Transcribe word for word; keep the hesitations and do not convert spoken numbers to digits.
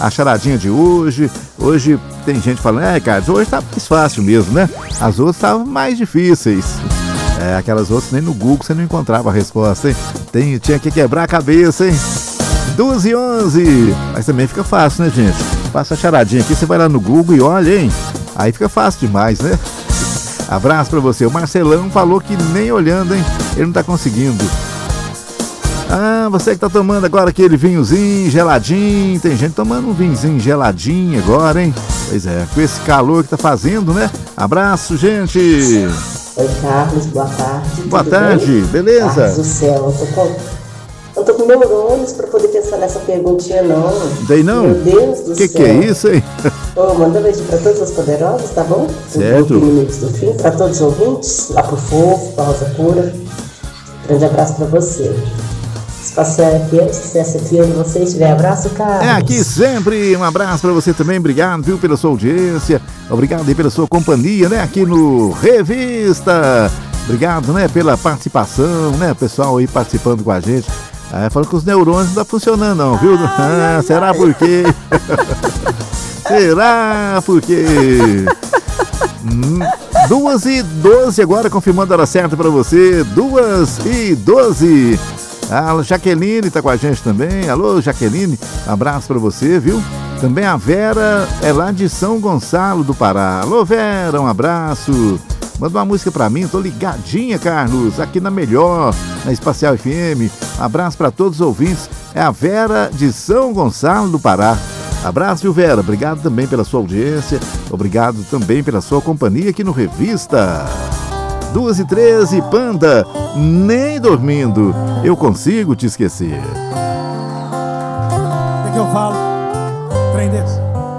a charadinha de hoje. Hoje tem gente falando, é, Carlos, hoje tá mais fácil mesmo, né? As outras estavam mais difíceis. É, aquelas outras nem no Google você não encontrava a resposta, hein? Tem, tinha que quebrar a cabeça, hein? duas e onze. Mas também fica fácil, né, gente? Passa a charadinha aqui, você vai lá no Google e olha, hein? Aí fica fácil demais, né? Abraço pra você. O Marcelão falou que nem olhando, hein? Ele não tá conseguindo. Ah, você que tá tomando agora aquele vinhozinho geladinho. Tem gente tomando um vinhozinho geladinho agora, hein? Pois é, com esse calor que tá fazendo, né? Abraço, gente! Oi, Carlos, boa tarde. Boa tarde, bem? Beleza? Carlos do céu, eu tô com, eu tô com neurônios pra poder pensar nessa perguntinha, não. Dei não? Meu Deus do que céu. Que é isso, hein? Oh, manda um beijo pra todos os poderosos, tá bom? Certo. Inimigos do fim, pra todos os ouvintes, lá pro Fofo, pra Rosa Pura. Grande abraço pra você. Espaço F M, sucesso F M, você estiver. Abraço, Carlos. É aqui sempre, um abraço pra você também, obrigado, viu, pela sua audiência, obrigado aí pela sua companhia, né, aqui no Revista, obrigado, né, pela participação, né, o pessoal aí participando com a gente, ah, falando que os neurônios não tá funcionando não, viu, ah, será por quê? Será por quê? duas e doze agora, confirmando a hora certa pra você, duas e doze. A Jaqueline tá com a gente também. Alô, Jaqueline, abraço pra você, viu? Também a Vera é lá de São Gonçalo do Pará. Alô, Vera, um abraço. Manda uma música pra mim, tô ligadinha, Carlos, aqui na Melhor, na Espacial F M. Abraço pra todos os ouvintes. É a Vera de São Gonçalo do Pará. Abraço, viu, Vera? Obrigado também pela sua audiência. Obrigado também pela sua companhia aqui no Revista. duas e treze, Panda, nem dormindo eu consigo te esquecer. O que, que eu falo? Trem desse.